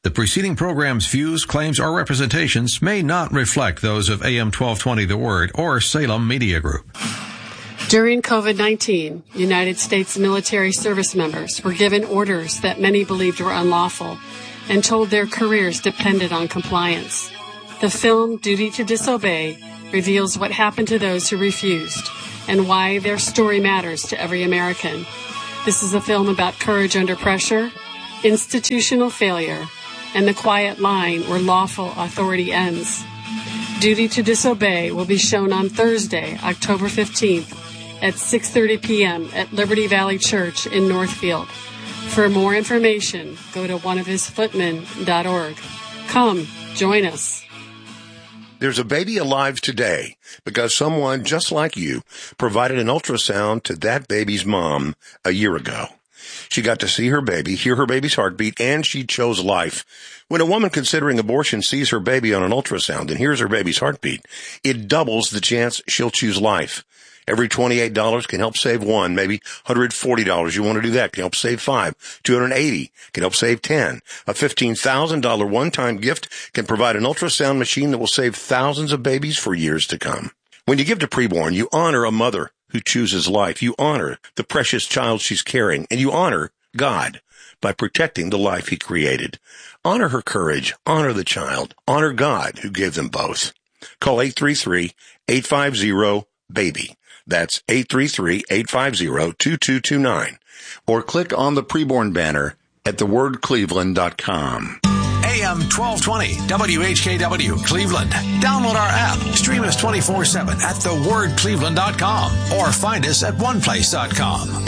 The preceding program's views, claims, or representations may not reflect those of AM 1220 The Word or Salem Media Group. During COVID-19, United States military service members were given orders that many believed were unlawful and told their careers depended on compliance. The film Duty to Disobey reveals what happened to those who refused and why their story matters to every American. This is a film about courage under pressure, institutional failure, and the quiet line where lawful authority ends. Duty to Disobey will be shown on Thursday, October 15th at 6:30 p.m. at Liberty Valley Church in Northfield. For more information, go to oneofhisfootmen.org. Come, join us. There's a baby alive today because someone just like you provided an ultrasound to that baby's mom a year ago. She got to see her baby, hear her baby's heartbeat, and she chose life. When a woman considering abortion sees her baby on an ultrasound and hears her baby's heartbeat, it doubles the chance she'll choose life. Every $28 can help save one, maybe $140. You want to do that, can help save $5. $280 can help save $10. A $15,000 one-time gift can provide an ultrasound machine that will save thousands of babies for years to come. When you give to Preborn, you honor a mother who chooses life. You honor the precious child she's carrying, and you honor God by protecting the life he created. Honor her courage, honor the child, honor God who gave them both. Call 833-850-BABY. That's 833-850-2229. Or click on the Preborn banner at thewordcleveland.com. AM 1220, WHKW, Cleveland. Download our app. Stream us 24/7 at thewordcleveland.com or find us at oneplace.com.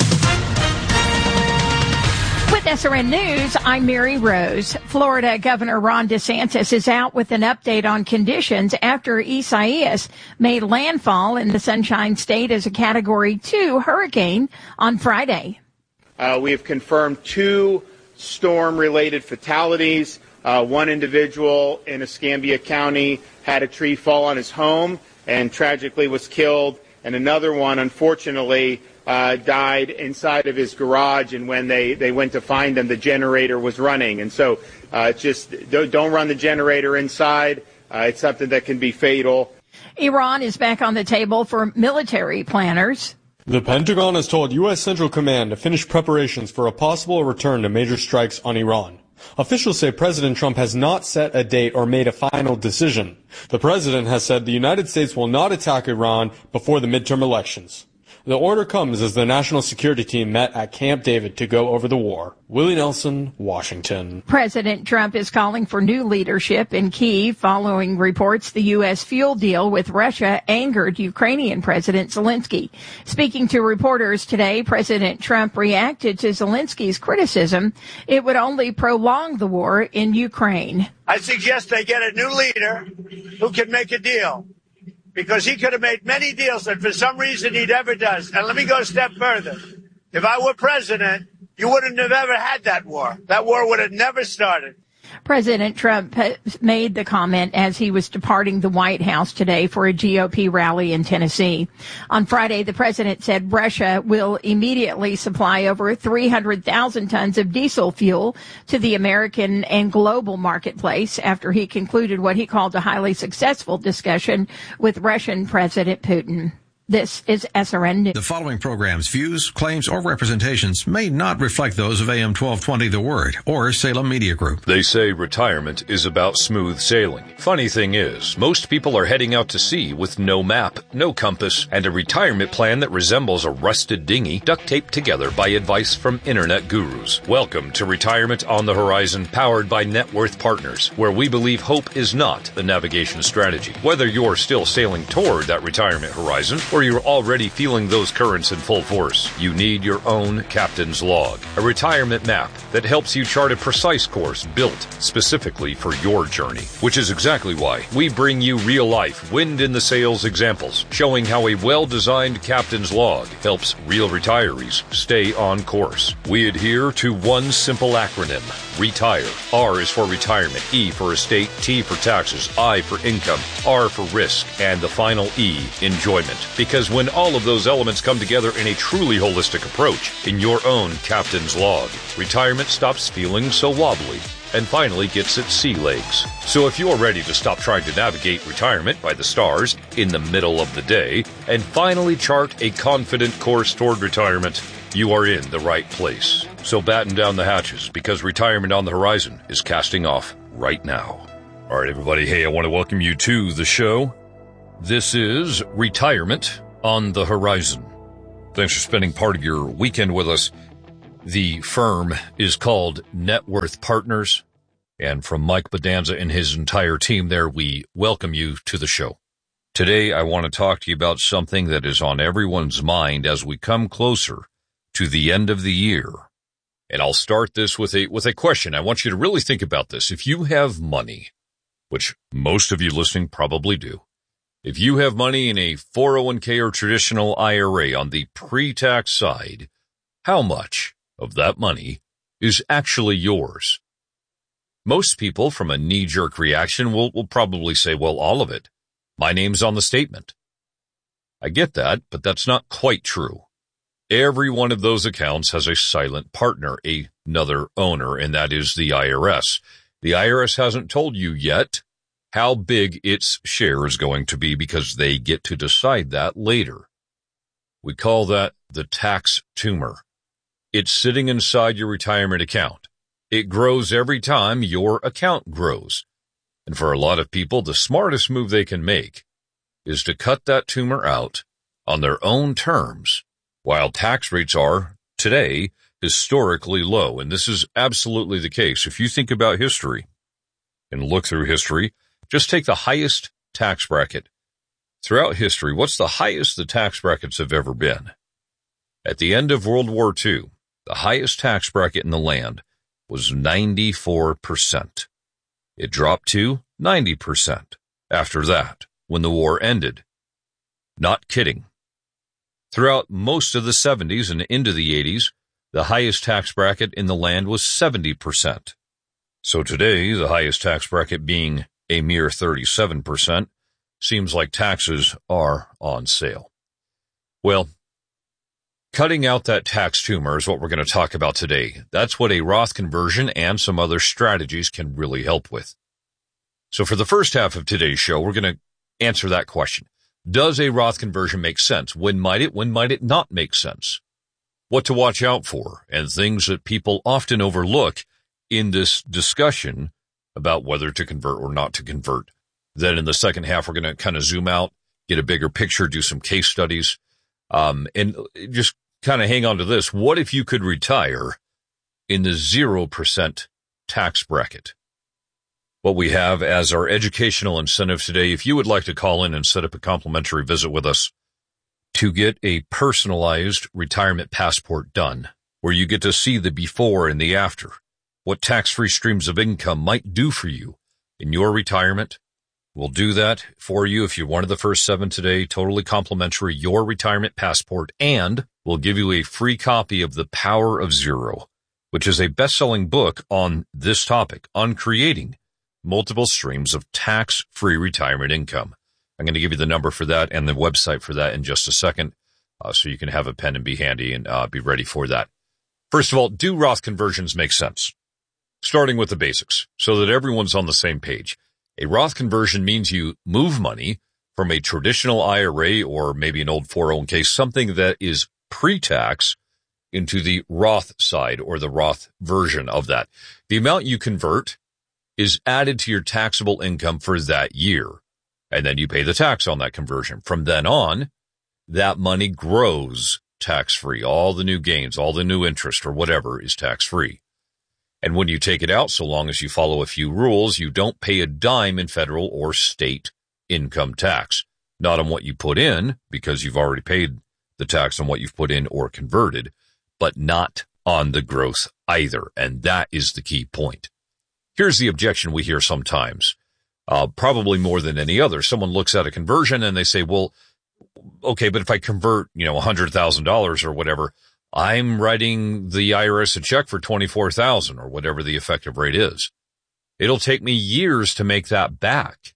With SRN News, I'm Mary Rose. Florida Governor Ron DeSantis is out with an update on conditions after Isaias made landfall in the Sunshine State as a Category 2 hurricane on Friday. We have confirmed 2 storm-related fatalities. One individual in Escambia County had a tree fall on his home and tragically was killed, and another one, unfortunately, died inside of his garage, and when they went to find him, the generator was running. And so just don't run the generator inside. It's something that can be fatal. Iran is back on the table for military planners. The Pentagon has told U.S. Central Command to finish preparations for a possible return to major strikes on Iran. Officials say President Trump has not set a date or made a final decision. The president has said the United States will not attack Iran before the midterm elections. The order comes as the National Security Team met at Camp David to go over the war. Willie Nelson, Washington. President Trump is calling for new leadership in Kyiv following reports the U.S. fuel deal with Russia angered Ukrainian President Zelensky. Speaking to reporters today, President Trump reacted to Zelensky's criticism it would only prolong the war in Ukraine. I suggest they get a new leader who can make a deal, because he could have made many deals that for some reason he never does. And let me go a step further. If I were president, you wouldn't have ever had that war. That war would have never started. President Trump made the comment as he was departing the White House today for a GOP rally in Tennessee. On Friday, the president said Russia will immediately supply over 300,000 tons of diesel fuel to the American and global marketplace after he concluded what he called a highly successful discussion with Russian President Putin. This is SRN News. The following program's views, claims, or representations may not reflect those of AM 1220 The Word or Salem Media Group. They say retirement is about smooth sailing. Funny thing is, most people are heading out to sea with no map, no compass, and a retirement plan that resembles a rusted dinghy duct taped together by advice from internet gurus. Welcome to Retirement on the Horizon, powered by Net Worth Partners, where we believe hope is not the navigation strategy. Whether you're still sailing toward that retirement horizon or you're already feeling those currents in full force, you need your own captain's log, a retirement map that helps you chart a precise course built specifically for your journey, which is exactly why we bring you real-life, wind-in-the-sails examples showing how a well-designed captain's log helps real retirees stay on course. We adhere to one simple acronym: RETIRE. R is for retirement, E for estate, T for taxes, I for income, R for risk, and the final E, enjoyment. Because when all of those elements come together in a truly holistic approach in your own captain's log, retirement stops feeling so wobbly. and finally gets its sea legs. So if you're ready to stop trying to navigate retirement by the stars in the middle of the day and finally chart a confident course toward retirement, you are in the right place. So batten down the hatches, because retirement on the horizon is casting off right now. All right, everybody. Hey, I want to welcome you to the show. This is Retirement on the Horizon. Thanks for spending part of your weekend with us. The firm is called Net Worth Partners, and from Mike Bedanza and his entire team there, we welcome you to the show. Today, I want to talk to you about something that is on everyone's mind as we come closer to the end of the year. And I'll start this with a question. I want you to really think about this. If you have money, which most of you listening probably do, if you have money in a 401k or traditional IRA on the pre-tax side, how much of that money is actually yours? Most people, from a knee-jerk reaction, will probably say, well, all of it. My name's on the statement. I get that, but that's not quite true. Every one of those accounts has a silent partner, another owner, and that is the IRS. The IRS hasn't told you yet how big its share is going to be because they get to decide that later. We call that the tax tumor. It's sitting inside your retirement account. It grows every time your account grows. And for a lot of people, the smartest move they can make is to cut that tumor out on their own terms, while tax rates are, today, historically low. And this is absolutely the case. If you think about history and look through history, just take the highest tax bracket. Throughout history, what's the highest the tax brackets have ever been? At the end of World War II, the highest tax bracket in the land was 94%. It dropped to 90% after that, when the war ended. Not kidding. Throughout most of the 70s and into the 80s, the highest tax bracket in the land was 70%. So today, the highest tax bracket being a mere 37%, seems like taxes are on sale. Well, cutting out that tax tumor is what we're going to talk about today. That's what a Roth conversion and some other strategies can really help with. So for the first half of today's show, we're going to answer that question. Does a Roth conversion make sense? When might it not make sense? What to watch out for, and things that people often overlook in this discussion about whether to convert or not to convert. Then in the second half, we're going to kind of zoom out, get a bigger picture, do some case studies. And just kind of hang on to this. What if you could retire in the 0% tax bracket? What we have as our educational incentive today, if you would like to call in and set up a complimentary visit with us to get a personalized retirement passport done, where you get to see the before and the after, what tax-free streams of income might do for you in your retirement. We'll do that for you if you're one of the first 7 today, totally complimentary, your retirement passport, and we'll give you a free copy of The Power of Zero, which is a best-selling book on this topic, on creating multiple streams of tax-free retirement income. I'm going to give you the number for that and the website for that in just a second, so you can have a pen and be handy and be ready for that. First of all, do Roth conversions make sense? Starting with the basics, so that everyone's on the same page. A Roth conversion means you move money from a traditional IRA or maybe an old 401k, something that is pre-tax, into the Roth side or the Roth version of that. The amount you convert is added to your taxable income for that year, and then you pay the tax on that conversion. From then on, that money grows tax-free. All the new gains, all the new interest or whatever is tax-free. And when you take it out, so long as you follow a few rules, you don't pay a dime in federal or state income tax. Not on what you put in, because you've already paid the tax on what you've put in or converted, but not on the growth either. And that is the key point. Here's the objection we hear sometimes, probably more than any other. Someone looks at a conversion and they say, well, okay, but if I convert, $100,000 or whatever, I'm writing the IRS a check for $24,000 or whatever the effective rate is. It'll take me years to make that back.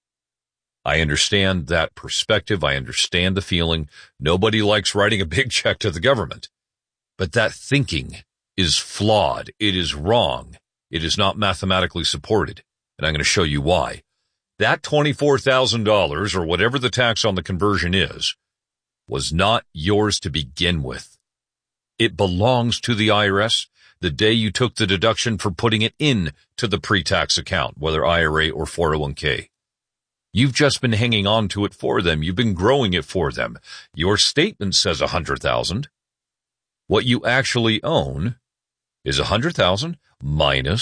I understand that perspective. I understand the feeling. Nobody likes writing a big check to the government. But that thinking is flawed. It is wrong. It is not mathematically supported, and I'm going to show you why. That $24,000, or whatever the tax on the conversion is, was not yours to begin with. It belongs to the IRS the day you took the deduction for putting it in to the pre-tax account, whether IRA or 401k. You've just been hanging on to it for them. You've been growing it for them. Your statement says $100,000. What you actually own is $100,000 minus